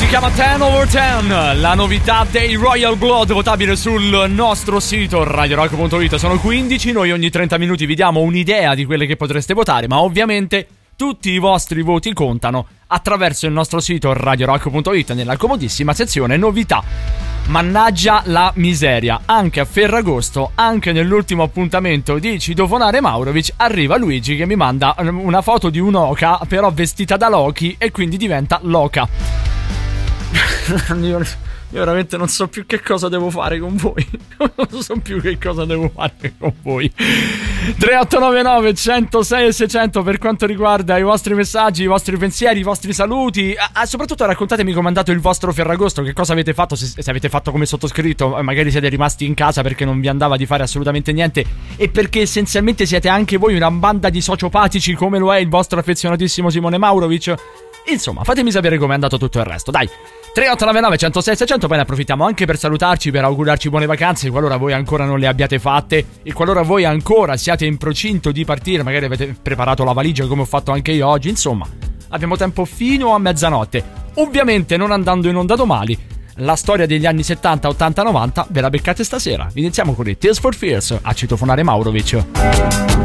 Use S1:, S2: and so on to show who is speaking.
S1: chiama 10 over 10, la novità dei Royal Blood, votabile sul nostro sito radiorock.it. Sono 15, noi ogni 30 minuti vi diamo un'idea di quelle che potreste votare, ma ovviamente tutti i vostri voti contano attraverso il nostro sito radiorock.it nella comodissima sezione novità. Mannaggia la miseria, anche a Ferragosto, anche nell'ultimo appuntamento di Citofonare Maurovic, arriva Luigi che mi manda una foto di un'oca però vestita da Loki e quindi diventa Loca. Io veramente non so più che cosa devo fare con voi. Non so più che cosa devo fare con voi. 3899 106 e 600 per quanto riguarda i vostri messaggi, i vostri pensieri, i vostri saluti. Soprattutto raccontatemi come è andato il vostro Ferragosto, che cosa avete fatto, se avete fatto come sottoscritto, magari siete rimasti in casa perché non vi andava di fare assolutamente niente e perché essenzialmente siete anche voi una banda di sociopatici come lo è il vostro affezionatissimo Simone Maurovic. Insomma, fatemi sapere com'è andato tutto il resto, dai. 3899 106 600, poi ne approfittiamo anche per salutarci, per augurarci buone vacanze qualora voi ancora non le abbiate fatte e qualora voi ancora siate in procinto di partire, magari avete preparato la valigia come ho fatto anche io oggi. Insomma, abbiamo tempo fino a mezzanotte, ovviamente non andando in onda domani. La storia degli anni 70, 80, 90 ve la beccate stasera. Iniziamo con i Tears for Fears a Citofonare Maurovic.